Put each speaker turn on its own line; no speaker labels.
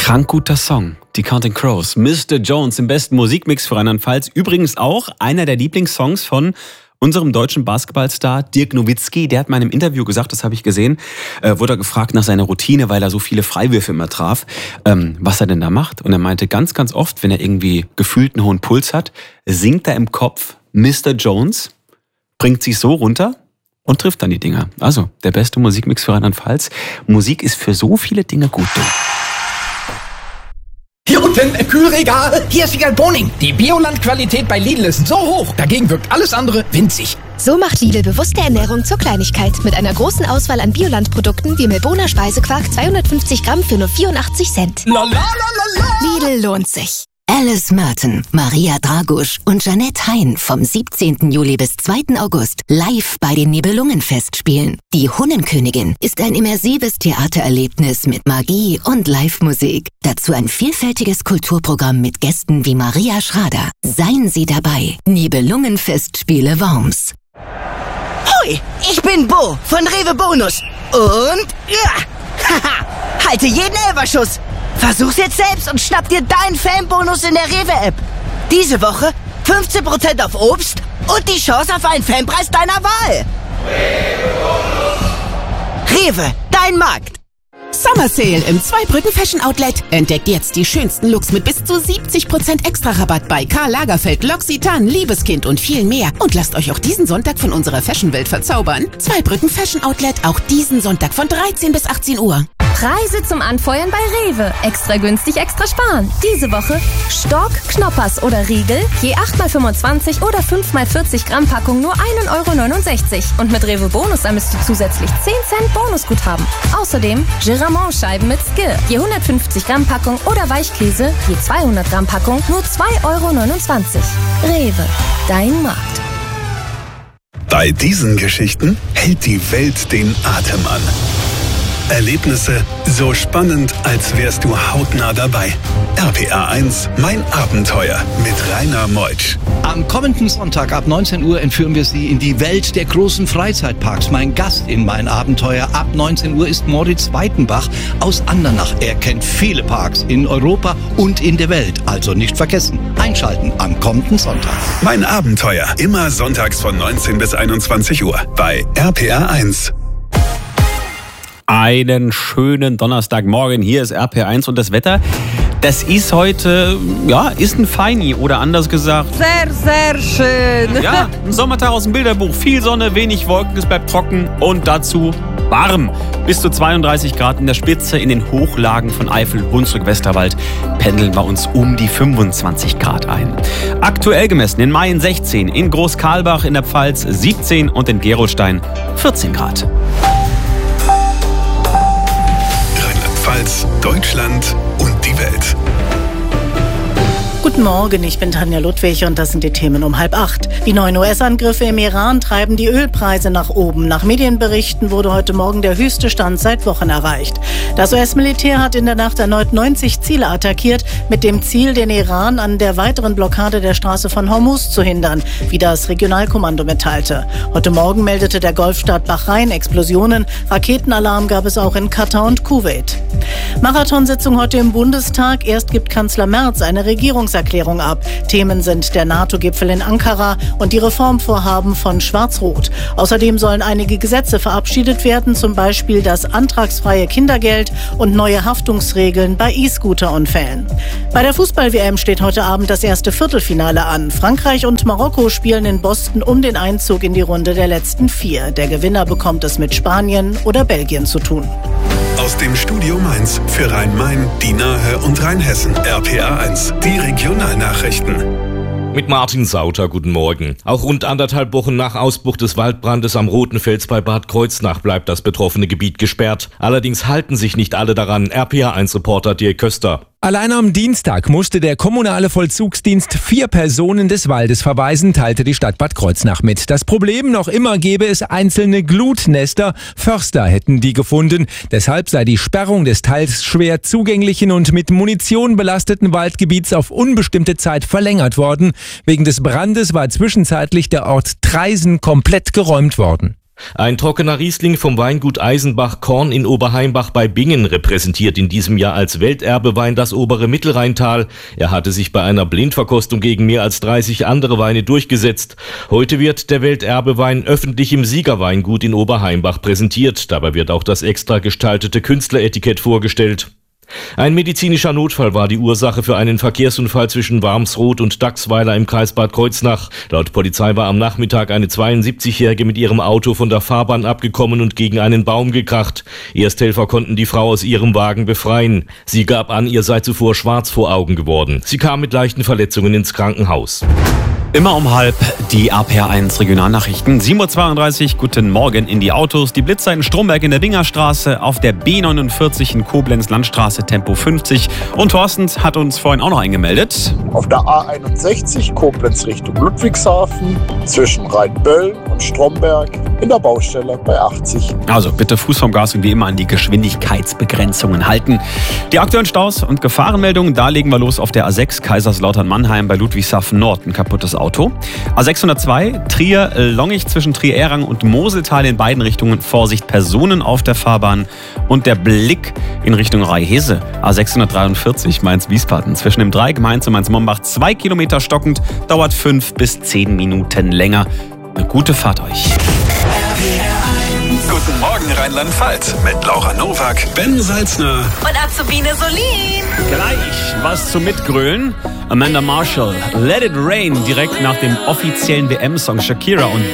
Krank guter Song, die Counting Crows. Mr. Jones im besten Musikmix für Rheinland-Pfalz. Übrigens auch einer der Lieblingssongs von unserem deutschen Basketballstar Dirk Nowitzki. Der hat mal in einem Interview gesagt, das habe ich gesehen, wurde er gefragt nach seiner Routine, weil er so viele Freiwürfe immer traf, was er denn da macht. Und er meinte, ganz, ganz oft, wenn er irgendwie gefühlt einen hohen Puls hat, singt er im Kopf Mr. Jones, bringt sich so runter und trifft dann die Dinger. Also, der beste Musikmix für Rheinland-Pfalz. Musik ist für so viele Dinge gut.
Hier unten im Kühlregal, hier ist Wiegald Boning. Die Bioland-Qualität bei Lidl ist so hoch, dagegen wirkt alles andere winzig.
So macht Lidl bewusste Ernährung zur Kleinigkeit. Mit einer großen Auswahl an Bioland-Produkten wie Melboner Speisequark 250 Gramm für nur 84 Cent. Lidl lohnt sich.
Alice Merton, Maria Dragusch und Jeanette Hein vom 17. Juli bis 2. August live bei den Nibelungenfestspielen. Die Hunnenkönigin ist ein immersives Theatererlebnis mit Magie und Live-Musik. Dazu ein vielfältiges Kulturprogramm mit Gästen wie Maria Schrader. Seien Sie dabei. Nibelungenfestspiele Worms.
Hoi, ich bin Bo von Rewe Bonus. Und ja, haha, halte jeden Elferschuss. Versuch's jetzt selbst und schnapp dir deinen Fanbonus in der Rewe-App. Diese Woche 15% auf Obst und die Chance auf einen Fanpreis deiner Wahl. Rewe, dein Markt.
Summer Sale im Zweibrücken Fashion Outlet. Entdeckt jetzt die schönsten Looks mit bis zu 70% Extra-Rabatt bei Karl Lagerfeld, L'Occitane, Liebeskind und viel mehr. Und lasst euch auch diesen Sonntag von unserer Fashion-Welt verzaubern. Zweibrücken Fashion Outlet, auch diesen Sonntag von 13 bis 18 Uhr.
Preise zum Anfeuern bei Rewe. Extra günstig, extra sparen. Diese Woche Stork, Knoppers oder Riegel, je 8x25 oder 5x40 Gramm Packung nur 1,69 €. Und mit Rewe Bonus ermisst du zusätzlich 10 Cent Bonusguthaben. Außerdem Giramont-Scheiben mit Skir, je 150 Gramm Packung oder Weichkäse, je 200 Gramm Packung nur 2,29 €. Rewe, dein Markt.
Bei diesen Geschichten hält die Welt den Atem an. Erlebnisse so spannend, als wärst du hautnah dabei. RPA 1, mein Abenteuer mit Rainer Meutsch.
Am kommenden Sonntag ab 19 Uhr entführen wir Sie in die Welt der großen Freizeitparks. Mein Gast in mein Abenteuer ab 19 Uhr ist Moritz Weitenbach aus Andernach. Er kennt viele Parks in Europa und in der Welt. Also nicht vergessen, einschalten am kommenden Sonntag.
Mein Abenteuer, immer sonntags von 19 bis 21 Uhr bei RPA 1.
Einen schönen Donnerstagmorgen, hier ist RP1 und das Wetter, das ist heute, ja, ist ein Feini oder anders gesagt.
Sehr, sehr schön.
Ja, ein Sommertag aus dem Bilderbuch, viel Sonne, wenig Wolken, es bleibt trocken und dazu warm. Bis zu 32 Grad in der Spitze, in den Hochlagen von Eifel, Hunsrück, Westerwald pendeln wir uns um die 25 Grad ein. Aktuell gemessen in Mayen 16, in Großkarlbach in der Pfalz 17 und in Gerolstein 14 Grad.
Deutschland und die Welt.
Guten Morgen, ich bin Tanja Ludwig und das sind die Themen um 7:30. Die neuen US-Angriffe im Iran treiben die Ölpreise nach oben. Nach Medienberichten wurde heute Morgen der höchste Stand seit Wochen erreicht. Das US-Militär hat in der Nacht erneut 90 Ziele attackiert, mit dem Ziel, den Iran an der weiteren Blockade der Straße von Hormuz zu hindern, wie das Regionalkommando mitteilte. Heute Morgen meldete der Golfstaat Bahrain Explosionen. Raketenalarm gab es auch in Katar und Kuwait. Marathonsitzung heute im Bundestag. Erst gibt Kanzler Merz eine Regierungserklärung ab. Themen sind der NATO-Gipfel in Ankara und die Reformvorhaben von Schwarz-Rot. Außerdem sollen einige Gesetze verabschiedet werden, zum Beispiel das antragsfreie Kindergeld und neue Haftungsregeln bei E-Scooter-Unfällen. Bei der Fußball-WM steht heute Abend das erste Viertelfinale an. Frankreich und Marokko spielen in Boston um den Einzug in die Runde der letzten 4. Der Gewinner bekommt es mit Spanien oder Belgien zu tun.
Aus dem Studio Mainz für Rhein-Main, die Nahe und Rheinhessen. RPA 1, die Regionalnachrichten.
Mit Martin Sauter, guten Morgen. Auch rund 1,5 Wochen nach Ausbruch des Waldbrandes am Roten Fels bei Bad Kreuznach bleibt das betroffene Gebiet gesperrt. Allerdings halten sich nicht alle daran. RPA1-Reporter Dirk Köster.
Allein am Dienstag musste der kommunale Vollzugsdienst 4 Personen des Waldes verweisen, teilte die Stadt Bad Kreuznach mit. Das Problem: noch immer gäbe es einzelne Glutnester. Förster hätten die gefunden. Deshalb sei die Sperrung des teils schwer zugänglichen und mit Munition belasteten Waldgebiets auf unbestimmte Zeit verlängert worden. Wegen des Brandes war zwischenzeitlich der Ort Traisen komplett geräumt worden.
Ein trockener Riesling vom Weingut Eisenbach Korn in Oberheimbach bei Bingen repräsentiert in diesem Jahr als Welterbewein das obere Mittelrheintal. Er hatte sich bei einer Blindverkostung gegen mehr als 30 andere Weine durchgesetzt. Heute wird der Welterbewein öffentlich im Siegerweingut in Oberheimbach präsentiert. Dabei wird auch das extra gestaltete Künstleretikett vorgestellt. Ein medizinischer Notfall war die Ursache für einen Verkehrsunfall zwischen Warmsroth und Dachsweiler im Kreis Bad Kreuznach. Laut Polizei war am Nachmittag eine 72-Jährige mit ihrem Auto von der Fahrbahn abgekommen und gegen einen Baum gekracht. Ersthelfer konnten die Frau aus ihrem Wagen befreien. Sie gab an, ihr sei zuvor schwarz vor Augen geworden. Sie kam mit leichten Verletzungen ins Krankenhaus.
Immer um 12:30 die RPR1 Regionalnachrichten. 7:32 Uhr, guten Morgen in die Autos. Die Blitzer in Stromberg in der Wingerstraße, auf der B49 in Koblenz Landstraße Tempo 50. Und Thorsten hat uns vorhin auch noch eingemeldet.
Auf der A61 Koblenz Richtung Ludwigshafen zwischen Rheinbölln und Stromberg in der Baustelle bei 80.
Also bitte Fuß vom Gas und wie immer an die Geschwindigkeitsbegrenzungen halten. Die aktuellen Staus und Gefahrenmeldungen, da legen wir los auf der A6 Kaiserslautern-Mannheim bei Ludwigshafen Nord. Ein kaputtes Auto. A602 Trier-Longich zwischen Trier-Errang und Moseltal in beiden Richtungen. Vorsicht, Personen auf der Fahrbahn. Und der Blick in Richtung Rhei-Hese. A643 Mainz-Wiesbaden zwischen dem Dreieck Mainz und Mainz-Mombach 2 Kilometer stockend. Dauert 5 bis 10 Minuten länger. Eine gute Fahrt euch.
Guten Morgen Rheinland-Pfalz mit Laura Nowak, Ben Salzner
und Azubine Solin.
Gleich was zum Mitgrölen. Amanda Marshall, Let It Rain, direkt nach dem offiziellen WM-Song Shakira und